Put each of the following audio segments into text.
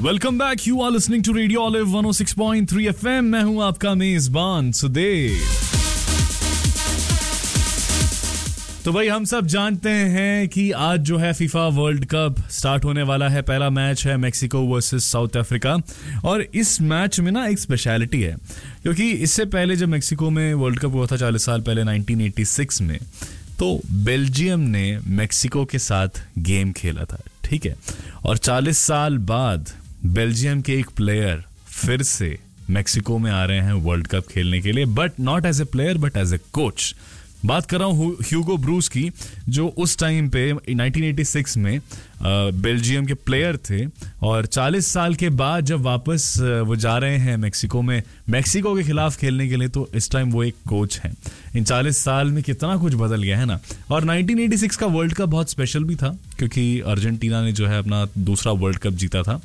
Welcome back. You are listening to radio olive 106.3 FM. मैं हूं आपका मेजबान सुदेव. तो भाई हम सब जानते हैं कि आज जो है फीफा वर्ल्ड कप स्टार्ट होने वाला है. पहला मैच है मैक्सिको वर्सेस साउथ अफ्रीका. और इस मैच में ना एक स्पेशलिटी है, क्योंकि इससे पहले जब मैक्सिको में वर्ल्ड कप हुआ था 40 साल पहले 1986 में, तो बेल्जियम ने मैक्सिको के साथ गेम खेला था. ठीक है. और 40 साल बाद बेल्जियम के एक प्लेयर फिर से मैक्सिको में आ रहे हैं वर्ल्ड कप खेलने के लिए, but not as a player but as a coach. बात कर रहा हूँ ह्यूगो ब्रूस की, जो उस टाइम पे 1986 में बेल्जियम के प्लेयर थे. और 40 साल के बाद जब वापस वो जा रहे हैं मैक्सिको में मैक्सिको के खिलाफ खेलने के लिए, तो इस टाइम वो एक कोच हैं. इन 40 साल में कितना कुछ बदल गया है ना. और 1986 का वर्ल्ड कप बहुत स्पेशल भी था, क्योंकि अर्जेंटीना ने जो है अपना दूसरा वर्ल्ड कप जीता था.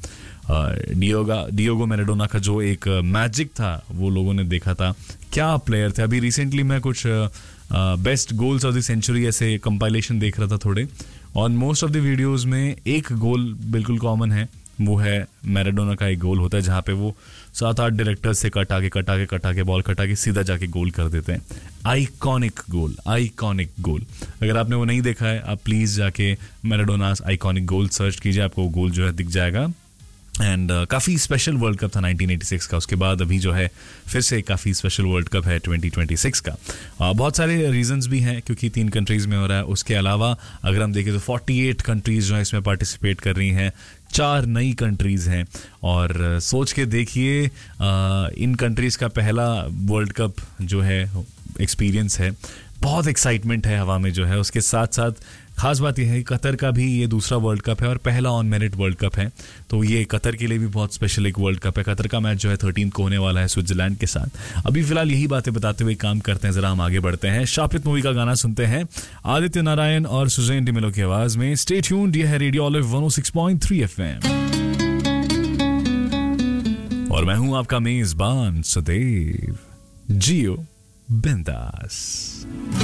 डियोगो मैराडोना का जो एक मैजिक था वो लोगों ने देखा था. क्या प्लेयर थे. अभी रिसेंटली मैं कुछ best goals of the century ऐसे कंपाइलेशन देख रहा था थोड़े. On most of the videos में एक गोल बिल्कुल कॉमन है, वो है मैराडोना का एक गोल होता है जहाँ पे वो 7-8 डायरेक्टर से कटा के बॉल कटा के सीधा जाके गोल कर देते हैं. आइकॉनिक गोल. अगर आपने वो नहीं देखा है, आप प्लीज़ जाके मैराडोनास आइकॉनिक गोल सर्च कीजिए, आपको गोल जो है दिख जाएगा. एंड काफ़ी स्पेशल वर्ल्ड कप था 1986 का. उसके बाद अभी जो है फिर से काफ़ी स्पेशल वर्ल्ड कप है 2026 का. बहुत सारे रीजंस भी हैं, क्योंकि 3 कंट्रीज़ में हो रहा है. उसके अलावा अगर हम देखें तो 48 कंट्रीज़ जो है इसमें पार्टिसिपेट कर रही हैं. 4 नई कंट्रीज़ हैं. और सोच के देखिए, इन कंट्रीज़ का पहला वर्ल्ड कप जो है एक्सपीरियंस है. बहुत एक्साइटमेंट है हवा में जो है. उसके साथ साथ खास बात यह है कि कतर का भी ये दूसरा वर्ल्ड कप है और पहला ऑन मेरिट वर्ल्ड कप है. तो ये कतर के लिए भी बहुत स्पेशल एक वर्ल्ड कप है. कतर का मैच जो है 13 को होने वाला है स्विट्जरलैंड के साथ. अभी फिलहाल यही बातें बताते हुए काम करते हैं, जरा हम आगे बढ़ते हैं. शापित मूवी का गाना सुनते हैं आदित्य नारायण और सुजैन डिमेलो की आवाज में. Stay tuned. ये है रेडियो ऑलिव 106.3 FM और मैं हूं आपका मेजबान सुदेव. जियो बिंदास.